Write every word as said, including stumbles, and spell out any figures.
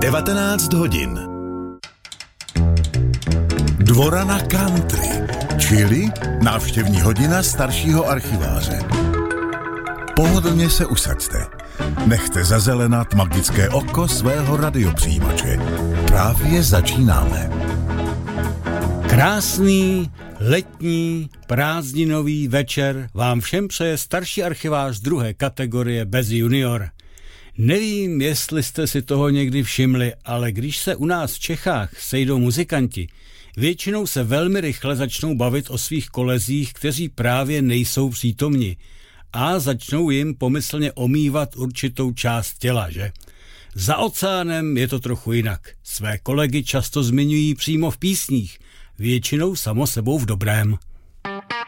devatenáct hodin. Dvorana country, čili návštěvní hodina staršího archiváře. Pohodlně se usaďte. Nechte zazelenat magické oko svého radiopřijímače. Právě začínáme. Krásný letní prázdninový večer vám všem přeje starší archivář druhé kategorie bez junior. Nevím, jestli jste si toho někdy všimli, ale když se u nás v Čechách sejdou muzikanti, většinou se velmi rychle začnou bavit o svých kolezích, kteří právě nejsou přítomni, a začnou jim pomyslně omývat určitou část těla, že? Za oceánem je to trochu jinak. Své kolegy často zmiňují přímo v písních, většinou samo sebou v dobrém.